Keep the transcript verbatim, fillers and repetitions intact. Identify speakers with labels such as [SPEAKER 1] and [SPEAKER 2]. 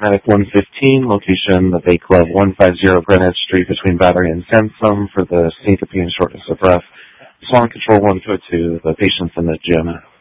[SPEAKER 1] Medic one fifteen, location the Bay Club, one fifty Greenwich Street between Battery and Sansom for the syncope and shortness of breath. Swan Control one two two, the patient's in the gym.